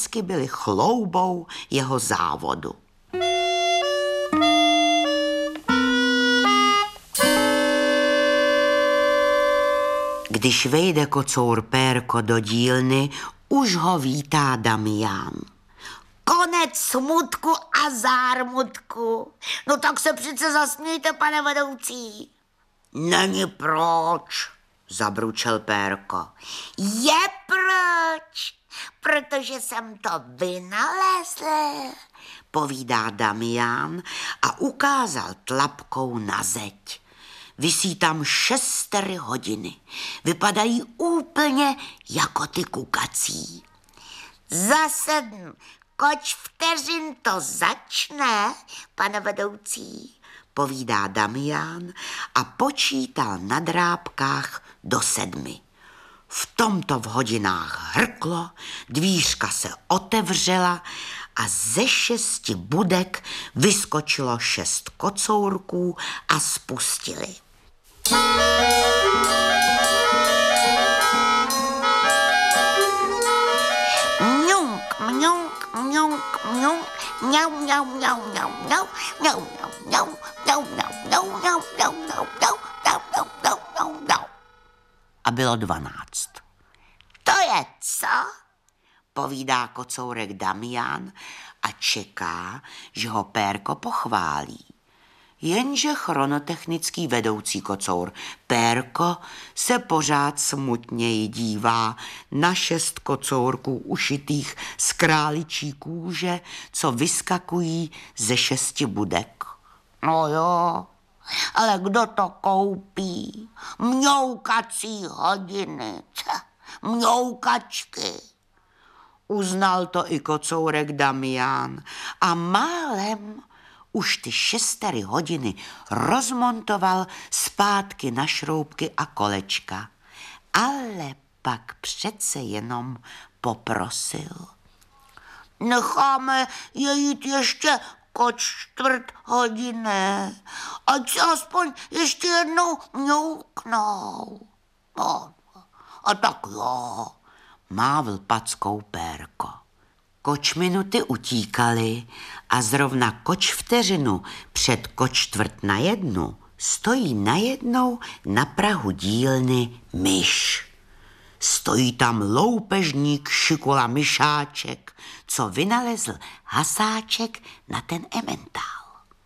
vždycky byly chloubou jeho závodu. Když vejde kocour Pérko do dílny, už ho vítá Damián. Konec smutku a zármutku. No tak se přece zasmějte, pane vedoucí. Není proč, zabručel Pérko. Je proč, protože jsem to vynalezl, povídá Damián a ukázal tlapkou na zeď. Visí tam 6 hodiny. Vypadají úplně jako ty kukací. Za 7 vteřin to začne, pane vedoucí, povídá Damián a počítal na drápkách do 7. V tomto v hodinách hrklo, dvířka se otevřela a ze 6 budek vyskočilo 6 kocourků a spustili. Mňunk, mňunk, mňunk, mňunk, mňau, mňau, mňau, mňau, mňau, mňau, mňau, mňau, mňau, mňau, mňau, mňau, mňau, mňau. A bylo 12. To je co? Povídá kocourek Damián a čeká, že ho Pérko pochválí. Jenže chronotechnický vedoucí kocour Pérko se pořád smutněji dívá na 6 kocourků ušitých z králičí kůže, co vyskakují ze 6 budek. No jo, ale kdo to koupí? Mňoukací hodiny, mňoukačky. Uznal to i kocourek Damián a málem už ty 6 hodiny rozmontoval zpátky na šroubky a kolečka. Ale pak přece jenom poprosil. Necháme je jít ještě 1/4 hodiny, ať se aspoň ještě jednou mňouknou. No, a tak jo, mávl packou Pérko. Kočminuty utíkaly a zrovna kočvteřinu před 1/4 stojí najednou na prahu dílny myš. Stojí tam loupežník Šikula Myšáček, co vynalezl hasáček na ten ementál.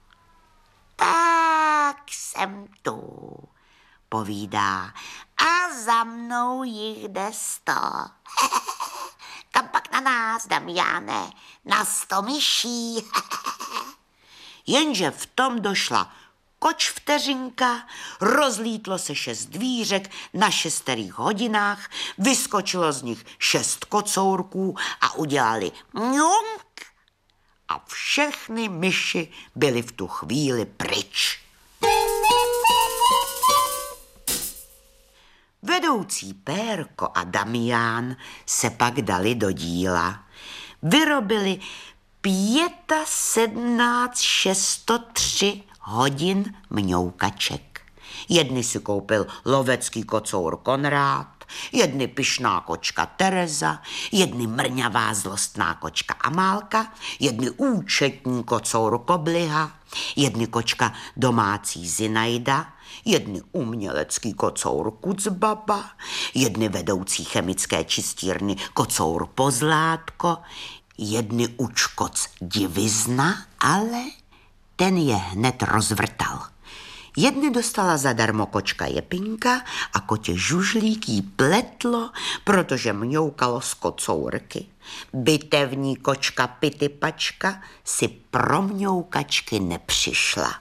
Tak jsem tu, povídá, a za mnou jich jde 100. Kam pak na nás, Damiáne, na 100 myší. Jenže v tom došla kočvteřinka, rozlítlo se 6 dvířek na 6 hodinách, vyskočilo z nich 6 kocourků a udělali mňunk a všechny myši byly v tu chvíli pryč. Vedoucí Pérko a Damián se pak dali do díla. Vyrobili 75 hodin mňoukaček. Jedny si koupil lovecký kocour Konrád, jedny pyšná kočka Tereza, jedny mrňavá zlostná kočka Amálka, jedny účetní kocour Kobliha, jedny kočka domácí Zinaida, jedny umělecký kocour Kucbaba, jedny vedoucí chemické čistírny kocour Pozlátko, jedny učkoc Divizna, ale ten je hned rozvrtal. Jedny dostala zadarmo kočka Jepinka a kotě Žužlík jí pletlo, protože mňoukalo z kocourky. Bitevní kočka Pitypačka si pro mňoukačky nepřišla.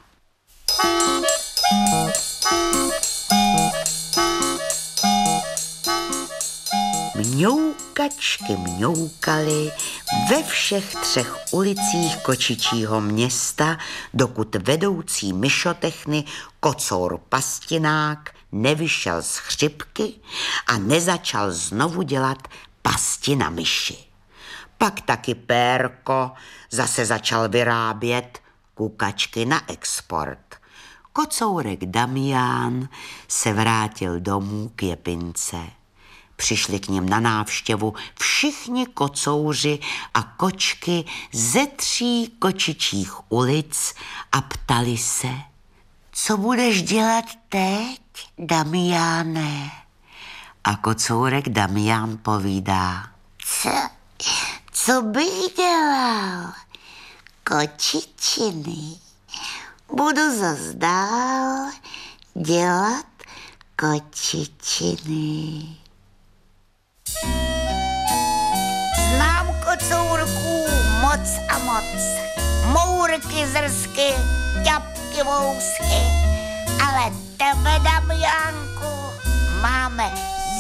Mňoukačky mňoukaly ve všech 3 ulicích kočičího města, dokud vedoucí myšotechny kocour Pastinák nevyšel z chřipky a nezačal znovu dělat pasti na myši. Pak taky Pérko zase začal vyrábět kukačky na export. Kocourek Damián se vrátil domů k Jepince. přišli k nim na návštěvu všichni kocouři a kočky ze 3 kočičích ulic a ptali se: co budeš dělat teď, Damiáne? A kocourek Damián povídá: Co bych dělal? Kočičiny. Budu zas dál dělat kočičiny. Znám kocourků moc a moc. Mourky, zrsky, ťapky, vousky. Ale tebe, Damiánku, máme